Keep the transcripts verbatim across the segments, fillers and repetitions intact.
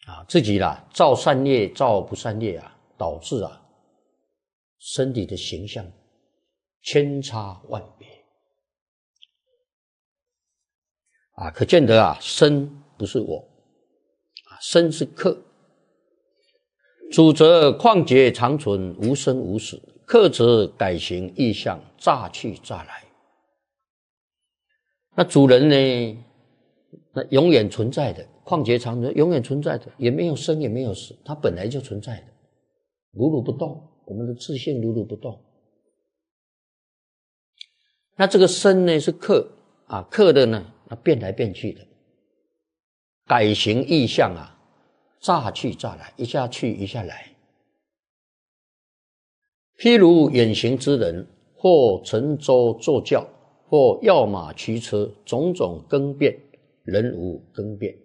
啊，自己啦造善业造不善业啊，导致啊身体的形象千差万别啊，可见得啊身不是我啊，身是客。主则旷劫长存，无生无死；客则改形异象，乍去乍来。那主人呢？那永远存在的，旷劫长存，永远存在的，也没有生，也没有死，它本来就存在的，如如不动。我们的自性如如不动。那这个身呢是客啊，客的呢，那变来变去的，改形异象啊。乍去乍来，一下去一下来。譬如远行之人，或乘舟坐轿，或跃马驱车，种种更变，人无更变。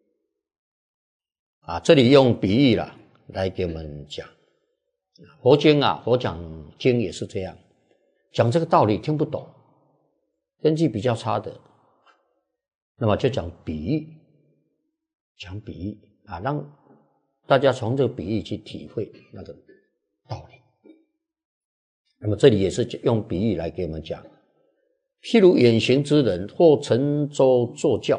啊，这里用比喻啦来给我们讲。佛经啊，佛讲经也是这样，讲这个道理听不懂，根基比较差的，那么就讲比喻，讲比喻。啊，让大家从这个比喻去体会那个道理。那么这里也是用比喻来给我们讲，譬如远行之人，或乘舟坐轿，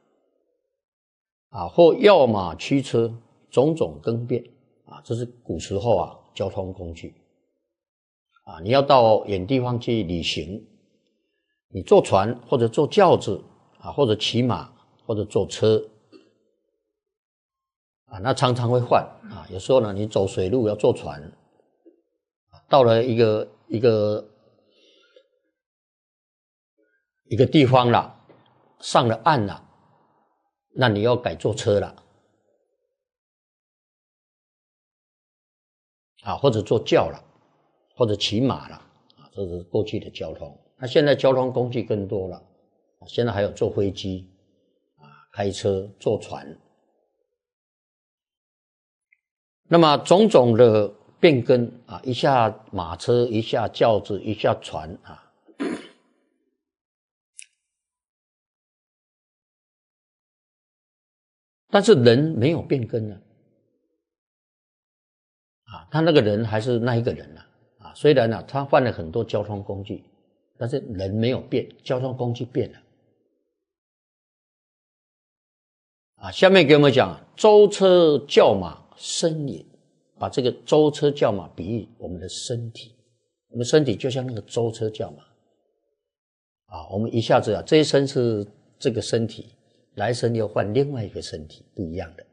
啊，或跃马驱车，种种更变啊，这是古时候啊交通工具啊，你要到远地方去旅行，你坐船或者坐轿子啊，或者骑马或者坐车。啊，那常常会换啊，有时候呢，你走水路要坐船，到了一个一个一个地方了，上了岸了，那你要改坐车了，啊，或者坐轿了，或者骑马了，啊，这是过去的交通。那现在交通工具更多了，现在还有坐飞机，啊，开车、坐船。那么种种的变更啊，一下马车，一下轿子，一下船啊，但是人没有变更啊，啊，他那个人还是那一个人啊，啊，虽然啊他换了很多交通工具，但是人没有变，交通工具变了。啊，下面给我们讲舟车轿马身也。把这个舟车轿马比喻我们的身体，我们身体就像那个舟车轿马啊，我们一下子啊，这一生是这个身体，来生又换另外一个身体，不一样的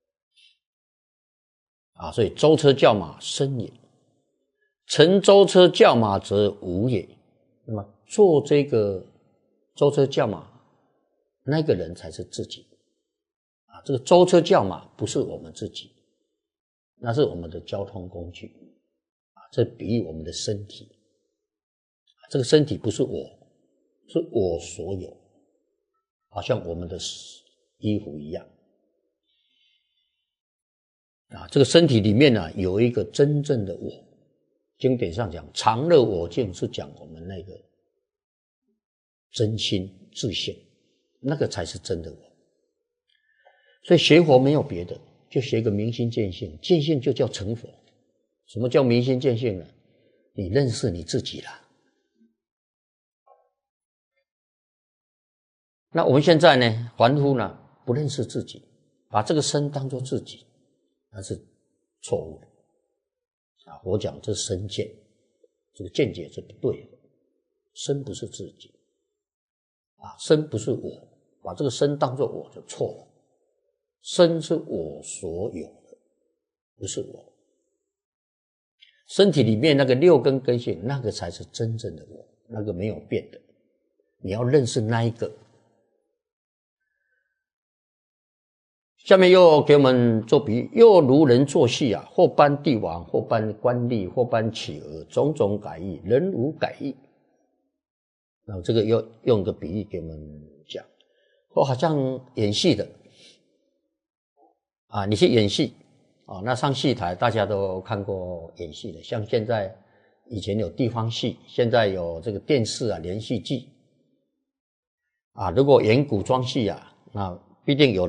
啊，所以舟车轿马身也，乘舟车轿马则无也。那么坐这个舟车轿马，那个人才是自己啊，这个舟车轿马不是我们自己。那是我们的交通工具啊，这比喻我们的身体，这个身体不是我，是我所有，好像我们的衣服一样啊。这个身体里面呢、啊，有一个真正的我，经典上讲常乐我净，是讲我们那个真心自性，那个才是真的我。所以学佛没有别的，就学个明心见性，见性就叫成佛。什么叫明心见性呢？你认识你自己了。那我们现在呢，凡夫呢不认识自己，把这个身当作自己，那是错误的啊！我讲这是身见，这个见解是不对的。身不是自己啊，身不是我，把这个身当作我就错了。身是我所有的，不是我。身体里面那个六根根性，那个才是真正的我，那个没有变的。你要认识那一个。下面又给我们做比喻，又如人作戏啊，或颁帝王，或颁官吏，或颁企鹅，种种改易，人无改易。然后这个又用个比喻给我们讲，或好像演戏的啊，你去演戏啊，那上戏台大家都看过演戏的，像现在以前有地方戏，现在有这个电视啊连续剧啊，如果演古装戏啊，那必定有